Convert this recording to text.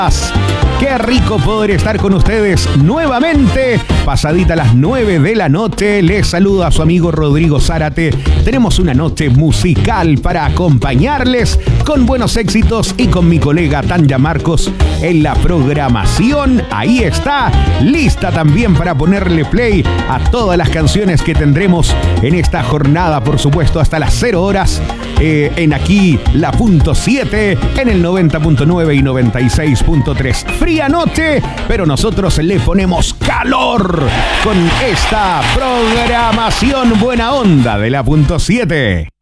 Qué rico poder estar con ustedes nuevamente. Pasadita las 9 de la noche, les saluda a su amigo Rodrigo Zárate. Tenemos una noche musical para acompañarles con buenos éxitos y con mi colega Tanya Marcos en la programación. Ahí está, lista también para ponerle play a todas las canciones que tendremos en esta jornada, por supuesto, hasta las 0 horas. En aquí la punto 7 en el 90.9 y 96.3. Fría noche, pero nosotros le ponemos calor con esta programación buena onda de la punto 7.